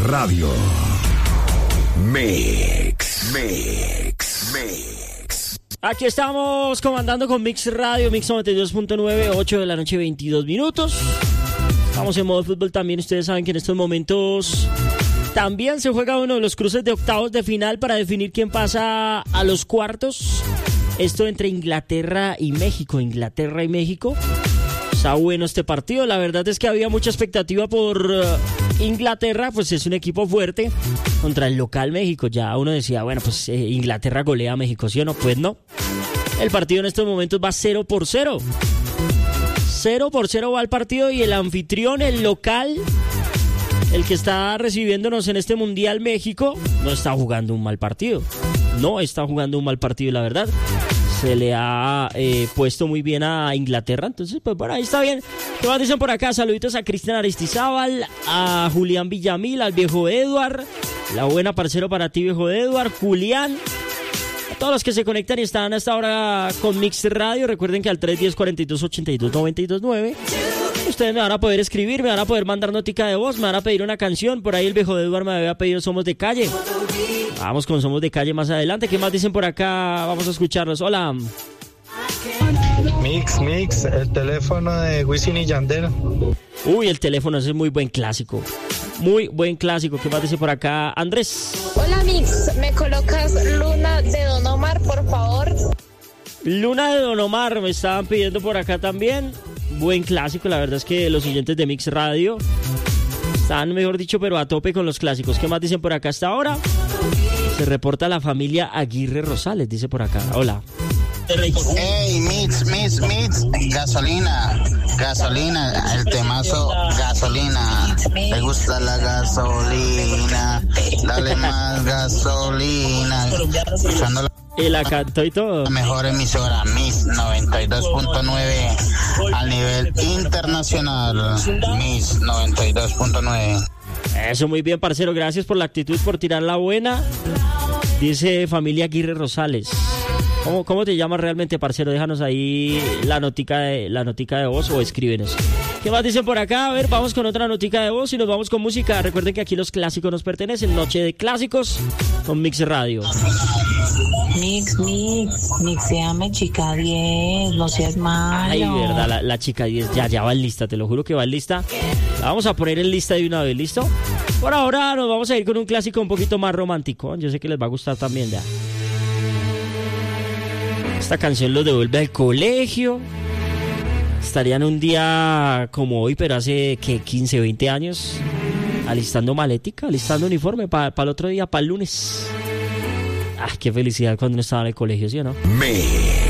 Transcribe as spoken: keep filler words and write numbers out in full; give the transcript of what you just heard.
Radio. Mix, Mix, Mix. Aquí estamos comandando con Mix Radio, Mix noventa y dos punto nueve, ocho de la noche, veintidós minutos. Estamos en modo fútbol también. Ustedes saben que en estos momentos también se juega uno de los cruces de octavos de final para definir quién pasa a los cuartos. Esto entre Inglaterra y México. Inglaterra y México. Está bueno este partido. La verdad es que había mucha expectativa por uh, Inglaterra, pues es un equipo fuerte contra el local México. Ya uno decía, bueno, pues eh, Inglaterra golea a México, ¿sí o no? Pues no. El partido en estos momentos va cero por cero. cero por cero va el partido y el anfitrión, el local, el que está recibiéndonos en este Mundial México, no está jugando un mal partido. No está jugando un mal partido, la verdad. Se le ha eh, puesto muy bien a Inglaterra. Entonces, pues bueno, ahí está bien. ¿Qué más dicen por acá? Saluditos a Cristian Aristizábal, a Julián Villamil, al viejo Eduard. La buena parcero para ti, viejo Eduard. Julián. A todos los que se conectan y están hasta ahora con Mix Radio. Recuerden que al tres uno cero, cuarenta y dos, ochenta y dos, noventa y dos nueve ustedes me van a poder escribir, me van a poder mandar notica de voz, me van a pedir una canción. Por ahí el viejo Eduard me había pedido Somos de Calle. Vamos con Somos de Calle más adelante. ¿Qué más dicen por acá? Vamos a escucharlos. Hola. Mix, Mix, el teléfono de Wisin y Yandel. Uy, el teléfono, ese es muy buen clásico. Muy buen clásico. ¿Qué más dice por acá? Andrés. Hola, Mix. ¿Me colocas Luna de Don Omar, por favor? Luna de Don Omar, me estaban pidiendo por acá también. Buen clásico, la verdad es que los siguientes de Mix Radio están, mejor dicho, pero a tope con los clásicos. ¿Qué más dicen por acá hasta ahora? Se reporta la familia Aguirre Rosales, dice por acá. Hola. Hey, Mix, Mix, Mix, gasolina, gasolina, el temazo, gasolina. Me gusta la gasolina, dale más gasolina. Escuchando la... Y la cantó y todo. La mejor emisora, Mix noventa y dos punto nueve al nivel internacional. Mix noventa y dos punto nueve. Eso, muy bien, parcero. Gracias por la actitud, por tirar la buena. Dice familia Aguirre Rosales. ¿Cómo, cómo te llamas realmente, parcero? Déjanos ahí la notica de, la notica de voz o escríbenos. ¿Qué más dicen por acá? A ver, vamos con otra notica de voz y nos vamos con música. Recuerden que aquí los clásicos nos pertenecen. Noche de clásicos con Mix Radio. Mix, Mix, mixéame chica diez, no seas malo. Ay, verdad, la, la chica diez ya, ya va en lista, te lo juro que va en lista. La vamos a poner en lista de una vez, ¿listo? Por ahora nos vamos a ir con un clásico un poquito más romántico. Yo sé que les va a gustar también, ya. Esta canción los devuelve al colegio. Estarían un día como hoy, pero hace, ¿qué? quince, veinte años. Alistando malética, alistando uniforme para pa el otro día, para el lunes. Ah, qué felicidad cuando uno estaba en el colegio, ¿sí o no? Me.